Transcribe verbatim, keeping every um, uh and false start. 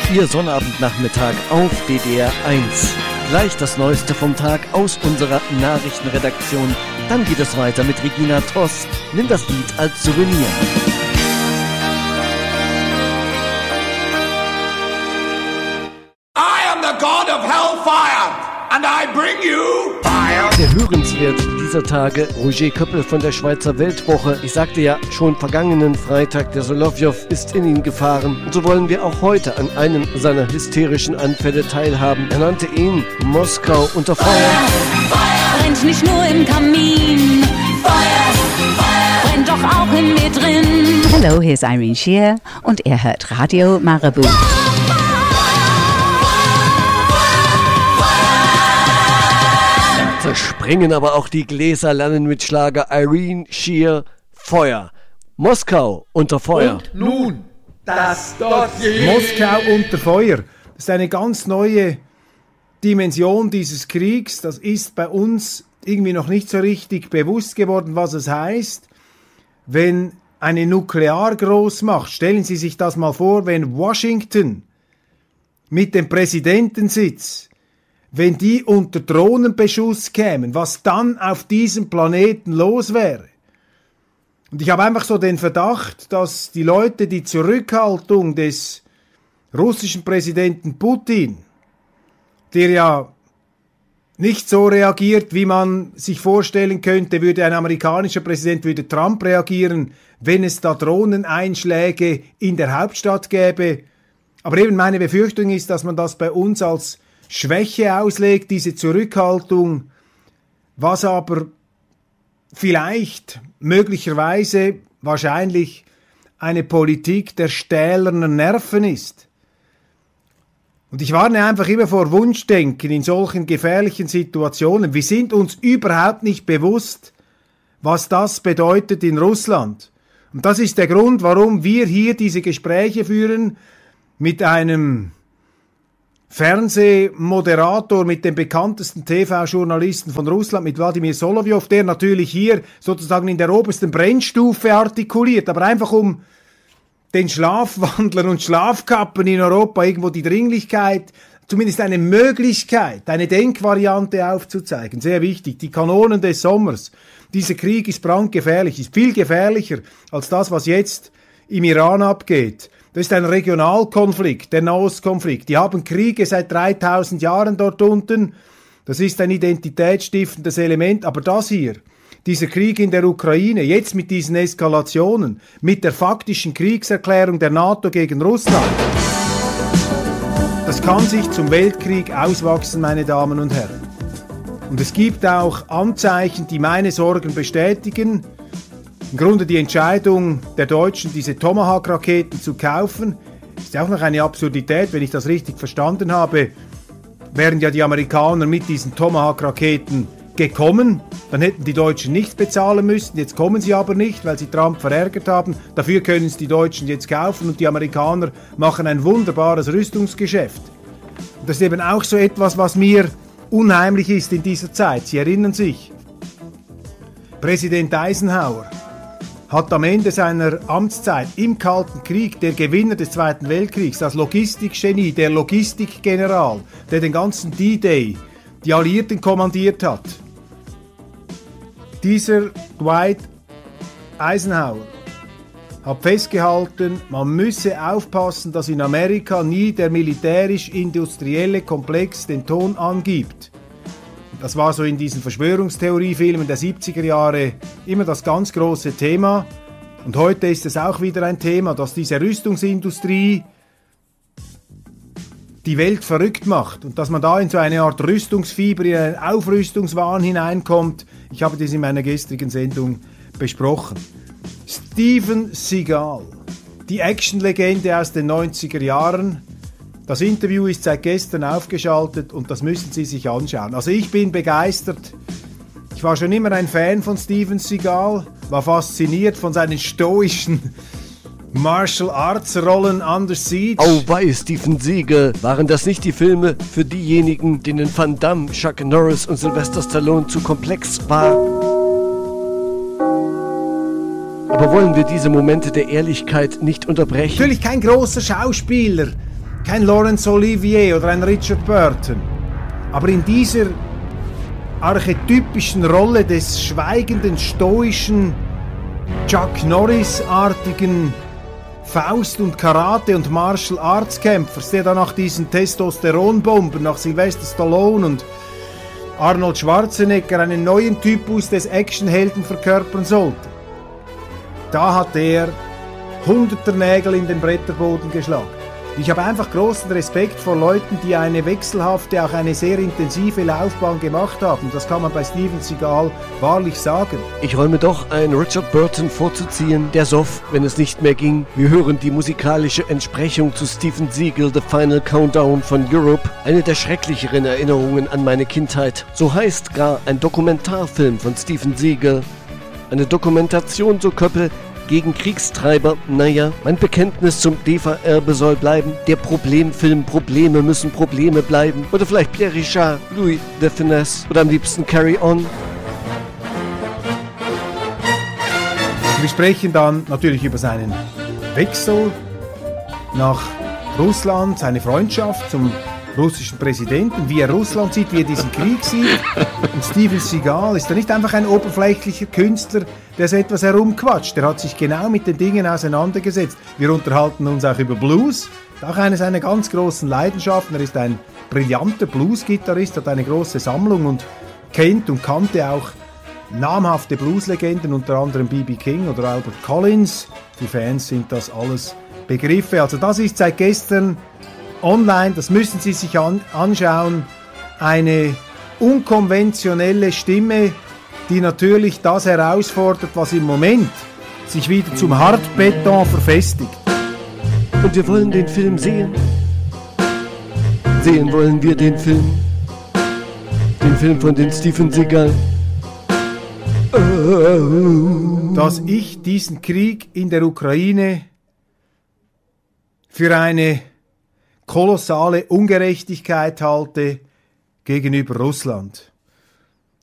Ihr Sonnabendnachmittag auf D D R eins. Gleich das Neueste vom Tag aus unserer Nachrichtenredaktion. Dann geht es weiter mit Regina Toss. Nimm das Lied als Souvenir. I am the God of Hellfire and I bring you fire. Der Hörenswert dieser Tage, Roger Köppel von der Schweizer Weltwoche. Ich sagte ja schon vergangenen Freitag, der Solovjow ist in ihn gefahren. Und so wollen wir auch heute an einem seiner hysterischen Anfälle teilhaben. Er nannte ihn Moskau unter Feuer. Feuer, Feuer brennt nicht nur im Kamin. Feuer, Feuer brennt doch auch in mir drin. Hallo, hier ist Irene Shear und er hört Radio Marabout. Zerspringen aber auch die Gläser, lernen mit Schlager Irene Shear Feuer. Moskau unter Feuer. Und nun das Dossier. Moskau unter Feuer. Das ist eine ganz neue Dimension dieses Kriegs. Das ist bei uns irgendwie noch nicht so richtig bewusst geworden, was es heißt, wenn eine Nukleargroßmacht, stellen Sie sich das mal vor, wenn Washington mit dem Präsidentensitz, wenn die unter Drohnenbeschuss kämen, was dann auf diesem Planeten los wäre. Und ich habe einfach so den Verdacht, dass die Leute die Zurückhaltung des russischen Präsidenten Putin, der ja nicht so reagiert, wie man sich vorstellen könnte, würde ein amerikanischer Präsident, würde Trump reagieren, wenn es da Drohneneinschläge in der Hauptstadt gäbe. Aber eben meine Befürchtung ist, dass man das bei uns als Schwäche auslegt, diese Zurückhaltung, was aber vielleicht, möglicherweise, wahrscheinlich eine Politik der stählernen Nerven ist. Und ich warne einfach immer vor Wunschdenken in solchen gefährlichen Situationen. Wir sind uns überhaupt nicht bewusst, was das bedeutet in Russland. Und das ist der Grund, warum wir hier diese Gespräche führen mit einem Fernsehmoderator, mit dem bekanntesten T V-Journalisten von Russland, mit Wladimir Solovjow, der natürlich hier sozusagen in der obersten Brennstufe artikuliert, aber einfach um den Schlafwandlern und Schlafkappen in Europa irgendwo die Dringlichkeit, zumindest eine Möglichkeit, eine Denkvariante aufzuzeigen. Sehr wichtig, die Kanonen des Sommers. Dieser Krieg ist brandgefährlich, ist viel gefährlicher als das, was jetzt im Iran abgeht. Das ist ein Regionalkonflikt, der Nahostkonflikt. Die haben Kriege seit dreitausend Jahren dort unten. Das ist ein identitätsstiftendes Element. Aber das hier, dieser Krieg in der Ukraine, jetzt mit diesen Eskalationen, mit der faktischen Kriegserklärung der NATO gegen Russland, das kann sich zum Weltkrieg auswachsen, meine Damen und Herren. Und es gibt auch Anzeichen, die meine Sorgen bestätigen. Im Grunde die Entscheidung der Deutschen, diese Tomahawk-Raketen zu kaufen, ist ja auch noch eine Absurdität. Wenn ich das richtig verstanden habe, wären ja die Amerikaner mit diesen Tomahawk-Raketen gekommen. Dann hätten die Deutschen nichts bezahlen müssen. Jetzt kommen sie aber nicht, weil sie Trump verärgert haben. Dafür können es die Deutschen jetzt kaufen und die Amerikaner machen ein wunderbares Rüstungsgeschäft. Und das ist eben auch so etwas, was mir unheimlich ist in dieser Zeit. Sie erinnern sich, Präsident Eisenhower hat am Ende seiner Amtszeit im Kalten Krieg, der Gewinner des Zweiten Weltkriegs, das Logistikgenie, der Logistikgeneral, der den ganzen D-Day, die Alliierten kommandiert hat, dieser Dwight Eisenhower hat festgehalten, man müsse aufpassen, dass in Amerika nie der militärisch-industrielle Komplex den Ton angibt. Das war so in diesen Verschwörungstheoriefilmen der siebziger Jahre immer das ganz große Thema. Und heute ist es auch wieder ein Thema, dass diese Rüstungsindustrie die Welt verrückt macht und dass man da in so eine Art Rüstungsfieber, in einen Aufrüstungswahn hineinkommt. Ich habe das in meiner gestrigen Sendung besprochen. Steven Seagal, die Actionlegende aus den neunziger Jahren. Das Interview ist seit gestern aufgeschaltet und das müssen Sie sich anschauen. Also ich bin begeistert. Ich war schon immer ein Fan von Steven Seagal, war fasziniert von seinen stoischen Martial Arts Rollen Under Siege. Auweih, Steven Seagal. Waren das nicht die Filme für diejenigen, denen Van Damme, Chuck Norris und Sylvester Stallone zu komplex war? Aber wollen wir diese Momente der Ehrlichkeit nicht unterbrechen? Natürlich kein großer Schauspieler. kein Laurence Olivier oder ein Richard Burton. Aber in dieser archetypischen Rolle des schweigenden, stoischen, Chuck Norris-artigen Faust- und Karate- und Martial-Arts-Kämpfers, der dann nach diesen Testosteronbomben, nach Sylvester Stallone und Arnold Schwarzenegger einen neuen Typus des Actionhelden verkörpern sollte. Da hat er hunderter Nägel in den Bretterboden geschlagen. Ich habe einfach großen Respekt vor Leuten, die eine wechselhafte, auch eine sehr intensive Laufbahn gemacht haben. Das kann man bei Steven Seagal wahrlich sagen. Ich räume doch ein, Richard Burton vorzuziehen, der soff, wenn es nicht mehr ging. Wir hören die musikalische Entsprechung zu Steven Seagal, The Final Countdown von Europe. Eine der schrecklicheren Erinnerungen an meine Kindheit. So heißt gar ein Dokumentarfilm von Steven Seagal. Eine Dokumentation, so Köppel, gegen Kriegstreiber. Naja, mein Bekenntnis zum D V R-Erbe soll bleiben. Der Problemfilm, Probleme müssen Probleme bleiben. Oder vielleicht Pierre Richard, Louis de Finesse oder am liebsten Carry On. Wir sprechen dann natürlich über seinen Wechsel nach Russland, seine Freundschaft zum russischen Präsidenten, wie er Russland sieht, wie er diesen Krieg sieht. Und Steven Seagal ist ja nicht einfach ein oberflächlicher Künstler, der so etwas herumquatscht. Der hat sich genau mit den Dingen auseinandergesetzt. Wir unterhalten uns auch über Blues, auch eine seiner ganz großen Leidenschaften. Er ist ein brillanter Blues-Gitarrist, hat eine große Sammlung und kennt und kannte auch namhafte Blues-Legenden, unter anderem B B King oder Albert Collins. Für Fans sind das alles Begriffe. Also das ist seit gestern online, das müssen Sie sich an, anschauen, eine unkonventionelle Stimme, die natürlich das herausfordert, was im Moment sich wieder zum Hartbeton verfestigt. Und wir wollen den Film sehen. Sehen wollen wir den Film. Den Film von den Steven Seagal. Dass ich diesen Krieg in der Ukraine für eine kolossale Ungerechtigkeit halte gegenüber Russland.